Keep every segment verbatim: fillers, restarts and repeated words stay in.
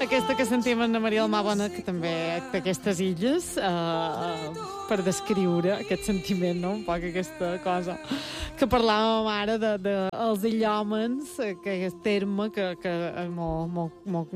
Aquesta que sentim en Maria Almàbona, que també té aquestes illes, eh, per descriure aquest sentiment, no? Un poc aquesta cosa que parlàvem ara de, de els illòmens, que és terme que, que és molt, molt, molt...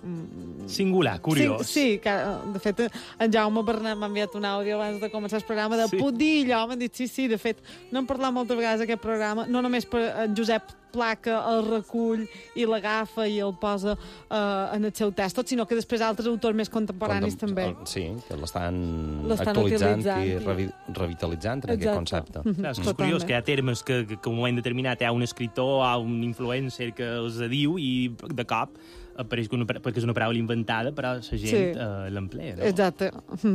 Mm, singular, curiós. Sí, sí, que, de fet, en Jaume Bernat m'ha enviat un àudio abans de començar el programa de sí. Puc dir illòmen? Dic, sí, sí, de fet, no hem parlat moltes vegades aquest programa, no només per en Josep Placa el recull i l'agafa i el posa uh, en el seu text, tot, sinó que després altres autors més contemporanis Contem també. Sí, que l'estan actualitzant i revi revitalitzant en Exacte. aquest concepte. Mm-hmm. Clar, és curiós que hi ha termes que, que, que en un moment determinat hi ha un escriptor o un influencer que els diu i de cop apareix que una, perquè és una paraula inventada, però la gent sí. eh, l'emplea. No? Exacte.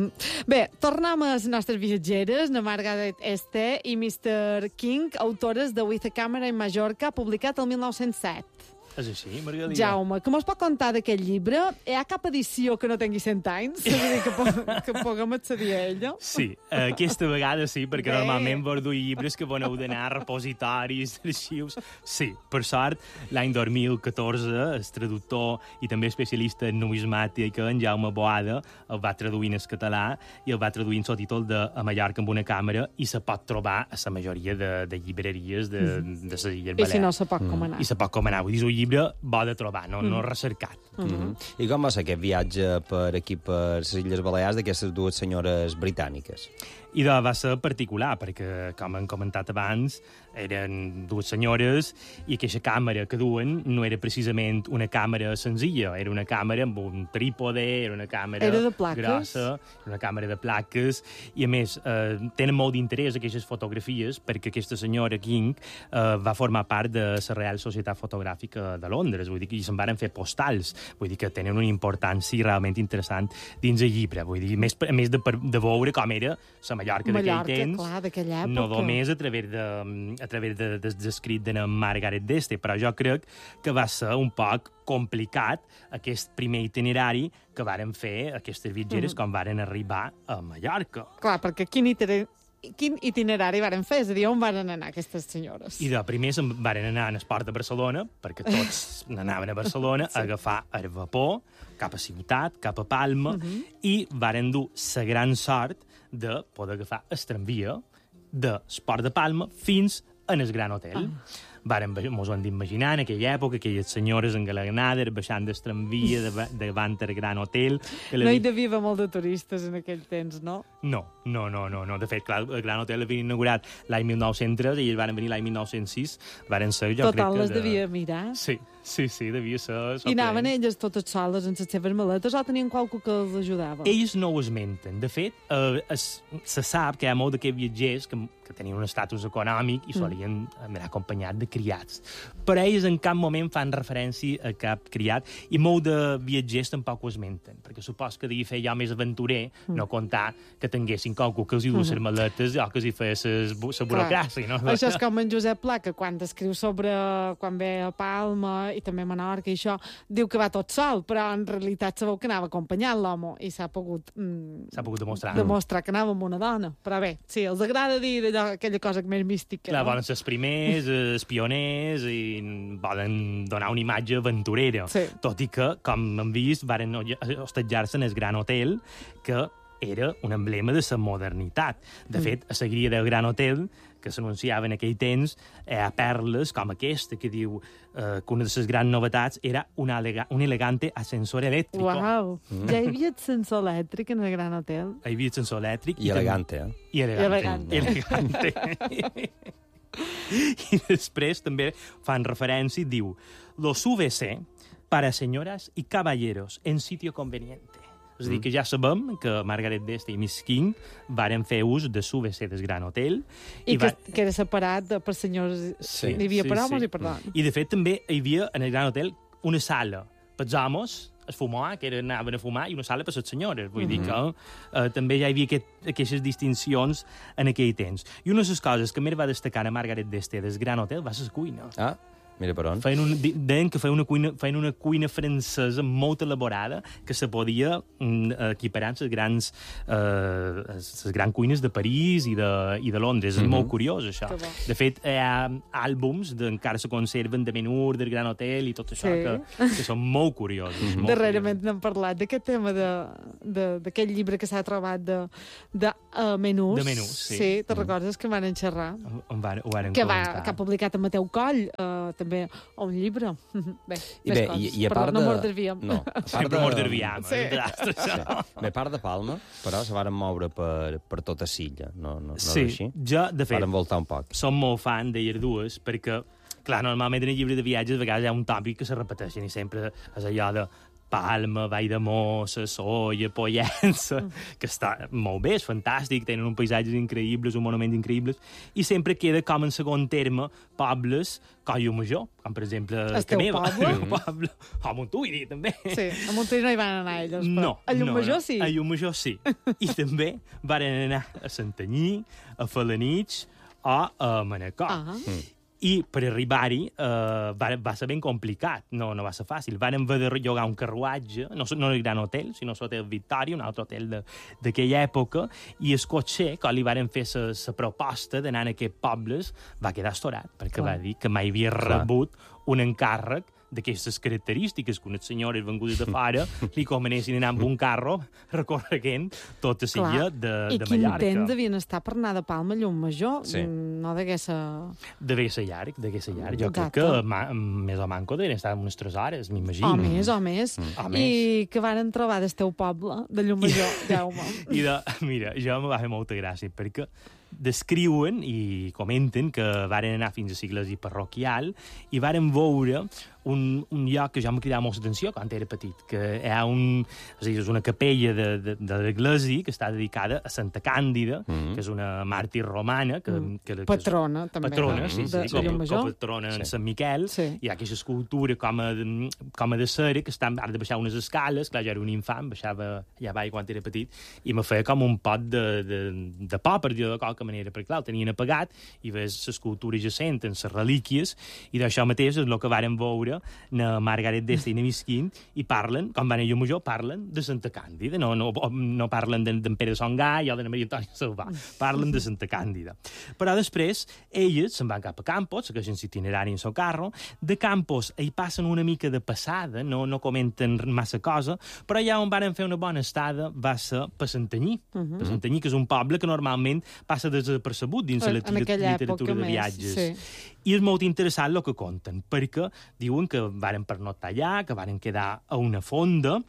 Bé, tornem a les nostres viatgeres, na Margaret Este i mister King, autores de With a Camera in Mallorca, publicat el mil nou-cents set. És així, Margalida? Jaume, què mos pot contar d'aquest llibre? Hi ha cap edició que no tingui cent anys? És a dir, que, po que puguem accedir a ella? Sí, aquesta vegada sí, perquè Bé. normalment vos duir llibres que veneu d'anar a repositoris, arxius... Sí, per sort, l'any dos mil catorze, el traductor i també especialista en numismàtica, en Jaume Boada, el va traduir en català i el va traduir en subtítol de A Mallorca amb una càmera i se pot trobar a la majoria de, de llibreries de, de les Illes Balears. I si no, se pot comanar. I se pot comanar. Vull dir, un llibre bo de trobar, no, mm. no recercat. Mm -hmm. I com va ser aquest viatge per aquí, per les Illes Balears, d'aquestes dues senyores britàniques? I de, va ser particular, perquè, com hem comentat abans, eren dues senyores i aquesta càmera que duen no era precisament una càmera senzilla, era una càmera amb un trípode, era una càmera era de plaques. grossa, una càmera de plaques, i a més, eh, tenen molt d'interès aquestes fotografies perquè aquesta senyora King eh, va formar part de la Real Societat Fotogràfica de Londres, vull dir que se'n van fer postals, vull dir que tenen una importància realment interessant dins el llibre, vull dir, més, a més de, de veure com era la Mallorca, Mallorca d'aquell temps, clar, d'aquella època. no només a través de, a través de, de, de escrit de Margaret d'Este, però jo crec que va ser un poc complicat aquest primer itinerari que varen fer aquestes viatgeres mm. quan varen arribar a Mallorca. Clar, perquè quin itinerari quin itinerari varen fer? És a dir, on varen anar aquestes senyores? I de primer se'n varen anar al port de Barcelona, perquè tots n'anaven a Barcelona, sí. a agafar el vapor cap a ciutat, cap a Palma, uh -huh. i varen dur la gran sort de poder agafar el tramvia del port de Palma fins en el Gran Hotel. Ah. Varen, mos ho hem d'imaginar, en aquella època, aquelles senyores engalagnades, baixant del tramvia davant del Gran Hotel. Que no hi devia haver molt de turistes en aquell temps, no? No, no, no, no. no. De fet, clar, el Gran Hotel l'havien inaugurat l'any mil nou-cents tres i ells van venir l'any mil nou-cents sis. Varen ser, jo Total, crec que... les de... devia mirar? Sí, sí, sí, devia ser... I anaven elles totes soles en les seves maletes o tenien qualcú que els ajudava? Ells no ho esmenten. De fet, eh, es, se sap que hi ha molt d'aquests viatgers que, que tenien un estatus econòmic i solien mm. anar acompanyat de criats. Però ells en cap moment fan referència a cap criat i molt de viatgers tampoc ho esmenten, perquè supos que devia fer jo més aventurer mm. no contar que tinguessin qualcú que els hi duia les maletes o que els hi feia la burocràcia. No? Això és com en Josep Pla, que quan escriu sobre quan ve a Palma i també a Menorca i això, diu que va tot sol, però en realitat sabeu que anava acompanyant l'home i s'ha pogut, mm, s'ha pogut demostrar. demostrar que anava amb una dona. Però bé, sí, els agrada dir d'allò, aquella cosa més mística. Clar, no? volen ser els primers, els pioners i volen donar una imatge aventurera. Sí. Tot i que, com hem vist, varen hostatjar-se en el Gran Hotel, que era un emblema de la modernitat. De fet, a la guia del Gran Hotel, que s'anunciava en aquell temps, hi ha perles com aquesta, que diu eh, que una de les grans novetats era una un elegante ascensor elèctric. Uau! Mm. Ja hi havia ascensor elèctric en el Gran Hotel? Hi havia ascensor elèctric. I, I elegante, eh? I elegante. I elegante. elegante. I després també fan referència i diu: los U V C para señoras y caballeros en sitio conveniente. És a dir, que ja sabem que Margaret d'Este i Miss King varen fer ús de l'U V C del Gran Hotel. I, I que, va... que era separat per senyors... Sí. Hi havia sí, per homes sí. i per dones. I, de fet, també hi havia, en el Gran Hotel, una sala pels homes, es fumar, que era, anaven a fumar, i una sala per les senyores. Vull mm-hmm. dir que eh, també ja hi havia aquest, aquestes distincions en aquell temps. I una de les coses que més va destacar a Margaret d'Este del Gran Hotel va ser la cuina. Ah. Mira per on. Feien un, deien que feien una, cuina, feien una cuina francesa molt elaborada que se podia mm, equiparar amb les grans, eh, les grans cuines de París i de, i de Londres. Mm -hmm. És molt curiós, això. De fet, hi ha àlbums que encara se conserven de Ben-Hur, del Gran Hotel i tot això, sí. que, que són molt curiosos. Mm -hmm. Darrerament n'hem parlat d'aquest tema d'aquest llibre que s'ha trobat de, de uh, menús. De menús, sí. Sí, te recordes que van enxerrar? On van, ho van que, va, que ha publicat en Mateu Coll, uh, també, un llibre. Bé, I bé, i, i a part però de... no mos desviem. No, a part Sempre de... mos desviem. Sí. Eh? Sí. Bé, a part de Palma, però se varen moure per, per tota Silla, no, no, no sí, és així? jo, de fet, varen voltar un poc. som molt fan d'elles dues, perquè, clar, normalment en el llibre de viatges a vegades hi ha un tòpic que se repeteixen i sempre és allò de Palma, Valldemossa, Sóller, Pollença, mm. que està molt bé, és fantàstic, tenen uns paisatges increïbles, uns monuments increïbles, i sempre queda com en segon terme pobles com Llucmajor, com per exemple el teu poble? El meu poble. O Montuïri, també. Sí, a Montuïri no hi van anar ells, però no, a Llucmajor no, no. sí. A Llucmajor sí. I també varen anar a Santanyí, a Falanich o a Manacor. Ah. Mm. I per arribar-hi eh, va, va ser ben complicat, no, no va ser fàcil. Varen haver de llogar un carruatge, no, no el Gran Hotel, sinó l'Hotel Victòria, un altre hotel d'aquella època, i el cotxer, quan li varen fer la proposta d'anar a aquests pobles, va quedar estorat, perquè Clar. va dir que mai havia Clar. rebut un encàrrec d'aquestes característiques, que unes senyores vengudes de fora li comenessin a anar amb un carro recorreguent tota Silla de, I de Mallorca. I quin temps devien estar per anar de Palma a Llucmajor? Sí. No degué ser... Devia ser llarg, devia ser llarg. Jo crec que ma, més o manco devien estar unes tres hores, m'imagino. O més, o més. Mm. O I més. que varen trobar del teu poble, de Llucmajor, Jaume. I de, mira, jo me va fer molta gràcia, perquè descriuen i comenten que varen anar fins a l'església parroquial i varen veure un, un lloc que ja m'ha cridat molta atenció quan era petit, que hi ha un, és, dir, és una capella de, de, de l'església que està dedicada a Santa Càndida, mm -hmm. que és una màrtir romana. Que, mm. que, que patrona, és, també. Patrona, no? sí, sí, de, sí, com, de com patrona en sí. Sant Miquel. Sí. Hi ha aquesta escultura com a, com a de cera, que està, ha de baixar unes escales. Clar, jo era un infant, baixava allà baix quan era petit, i me feia com un pot de, de, de por, per dir-ho de qualque manera, perquè clar, el tenien apagat, i ves l'escultura jacent en les relíquies, i d'això mateix és el que varen veure na Margaret d'Este i na Misquint, i parlen, com van a Llucmajor, parlen de Santa Càndida, no, no, no parlen d'en Pere de Songai o de na Maria Antònia Salvà, parlen de Santa Càndida. Però després, elles se'n van cap a Campos, segueixen l'itinerari en el carro, de Campos hi passen una mica de passada, no, no comenten massa cosa, però allà on varen fer una bona estada va ser per Santanyí, uh -huh. per Santanyí, que és un poble que normalment passa desapercebut dins la literatura de viatges. Sí. I és molt interessant el que conten, perquè diuen que varen pernoctar allà, que varen quedar a una fonda,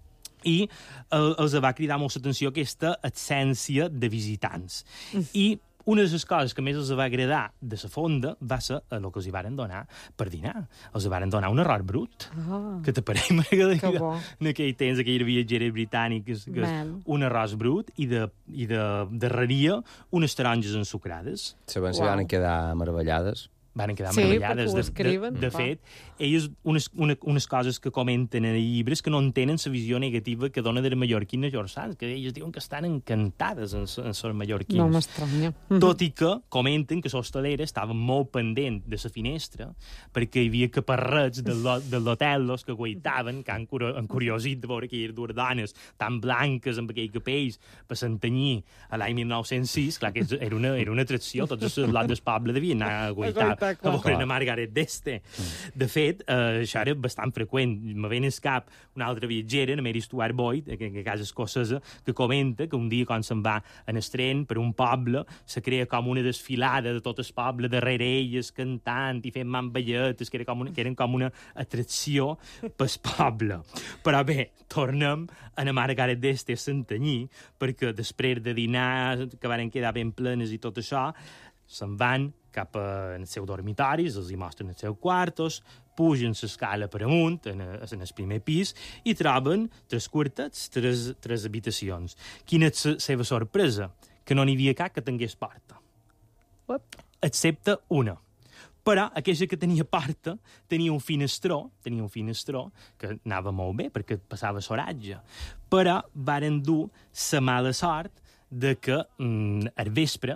i eh, els va cridar molt l'atenció aquesta absència de visitants. Mm. I una de les coses que més els va agradar de la fonda va ser el que els hi varen donar per dinar. Els varen donar un arròs brut. Oh. Que t'apareix, Margarida? Que bo. En aquell temps, aquelles viatgeres britàniques, que és un arròs brut i de, i de darreria unes taronges ensucrades. Saben si wow. van quedar meravellades. Van quedar sí, meravellades. De, escriuen, de, de fet, elles, unes, una, unes coses que comenten en el llibre és que no entenen la visió negativa que dona de les mallorquines George Sands, que elles diuen que estan encantades en, en els mallorquins. No m'estranya. Tot i que comenten que l'hostalera estava molt pendent de la finestra perquè hi havia caparrets de l'hotel que guaitaven, que han, han curiosit de veure aquelles dues dones tan blanques amb aquell capells per Santanyí a l'any mil nou-cents sis. Clar que era una, era una atracció, tots els lados del poble devien anar a guaitar a veure a Margaret d'Este. Mm. De fet, eh, això era bastant freqüent. Me ven al cap una altra viatgera, la Mary Stuart Boyd, que en casa escocesa, que comenta que un dia quan se'n va en el tren per un poble, se crea com una desfilada de tot el poble darrere elles, cantant i fent mamballetes, que, era com una, que eren com una atracció pel poble. Però bé, tornem a la Margaret d'Este a Santanyí, perquè després de dinar, que varen quedar ben plenes i tot això, se'n van cap als seus dormitoris, els hi mostren els seus quartos, pugen l'escala per amunt, en, en el primer pis, i troben tres quartets, tres, tres habitacions. Quina és la seva sorpresa? Que no n'hi havia cap que tingués porta. What? Excepte una. Però aquella que tenia porta tenia un finestró, tenia un finestró que anava molt bé perquè passava l'oratge, però varen dur la mala sort de que mm, al vespre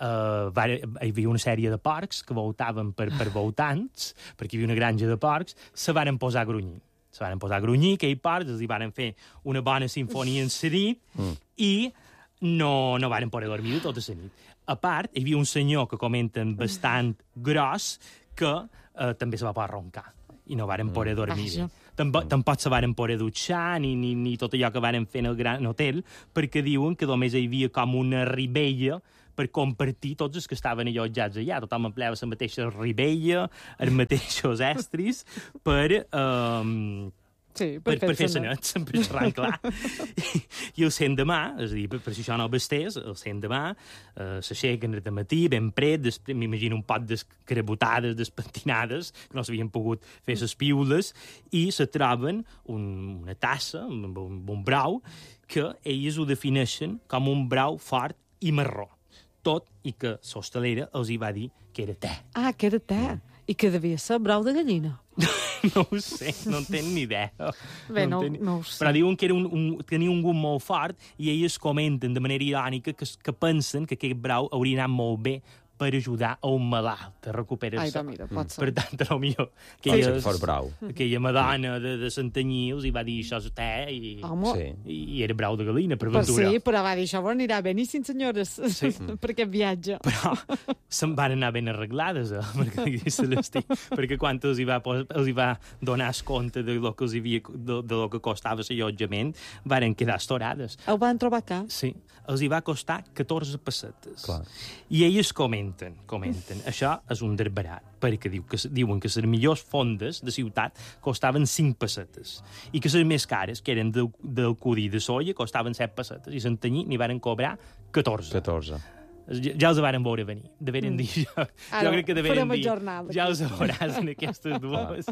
Uh, va, hi havia una sèrie de porcs que voltaven per, per voltants, perquè hi havia una granja de porcs, se varen posar a grunyir. Se varen posar a grunyir, aquells porcs, els hi varen fer una bona sinfonia en la nit, mm. i no, no varen poder dormir tota la nit. A part, hi havia un senyor que comenten bastant gros que uh, també se va poder roncar i no varen poder dormir bé. Tampoc, tampoc se varen poder dutxar ni, ni, ni tot allò que varen fer en el gran hotel, perquè diuen que només hi havia com una ribella per compartir tots els que estaven allotjats allà. Tothom empleava la mateixa ribella, els mateixos estris, per... Um, Sí, per, per fer senet, sempre xerrant clar. I, I el cent demà, és a dir, per, per si això no bastés, el cent demà eh, s'aixequen de matí, ben pret, m'imagino un pot d'escarabotades, despentinades, que no s'havien pogut fer les piules, i se troben un, una tassa amb un, un brau que ells ho defineixen com un brau fort i marró. Tot i que l'hostalera els hi va dir que era te. Ah, que era te. I que devia ser brau de gallina. No ho sé, no en tenc ni idea. Bé, no, no, ten... no ho sé. Però diuen que era un, un, tenia un gust molt fort i ells comenten de manera irònica que, que pensen que aquest brau hauria anat molt bé per ajudar a un malalt a recuperar-se. Ai, mira, pot ser. Per tant, a lo millor aquella, aquella madona de, de Santanyí els hi va dir això és te i, sí. i era brau de galina, per ventura. ventura. Sí, però va dir això anirà bé, i sí, senyores, sí. per aquest viatge. Però se'n van anar ben arreglades, eh, perquè, perquè quan els hi, va, els hi va donar el compte de lo que, els havia, de, de lo que costava l'allotjament, varen quedar estorades. Ho van trobar cá? Sí, els hi va costar catorze pessetes. Clar. I elles comenten comenten. Això és un derbarat, perquè diu que, diuen que les millors fondes de ciutat costaven cinc pessetes i que les més cares, que eren del, del codí de soia, costaven set pessetes i Santanyí n'hi varen cobrar catorze. catorze. Ja, ja els varen veure venir. Deveren dir... Jo, Ara, jo crec que deveren dir... jornal, ja els veuràs en aquestes dues.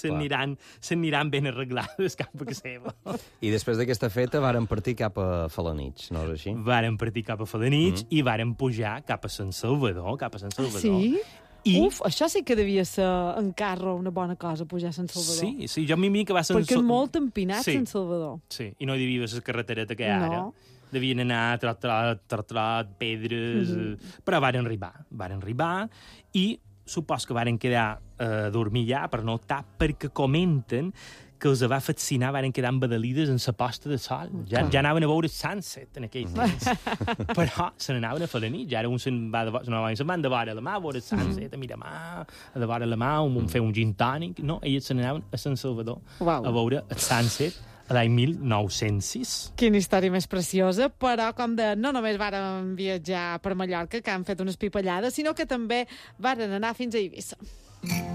S'aniran ben arreglades cap a casa seva. I després d'aquesta feta varen partir cap a Falanich, no és així? Varen partir cap a Falanich mm. i varen pujar cap a Sant Salvador, cap a Sant Salvador. Sí? I... Uf, això sí que devia ser en carro una bona cosa, pujar a Sant Salvador. Sí, sí, jo m'imagino que va ser... Perquè és molt empinat, sí. Sant Salvador. Sí, i no hi havia la carretereta que hi ha ara. No. Devien anar trot, trot, trot, trot, pedres... Mm-hmm. Però varen arribar, varen arribar i supos que varen quedar a eh, dormir ja per no optar, perquè comenten que els va fascinar, varen quedar embadalides en la posta de sol. Ja, ja anaven a veure sunset en aquell temps. Però se n'anaven a fer la nit. Ja ara un se'n va de, no, se'n van de vora la mà a veure el sunset, a mirar mà, a de vora la mà, un, fer un gin tònic. No, ells se n'anaven a Sant Salvador wow. a veure el sunset a l'any mil nou-cents sis. Quina història més preciosa, però com de no només varen viatjar per Mallorca, que han fet unes pipallades, sinó que també varen anar fins a Eivissa.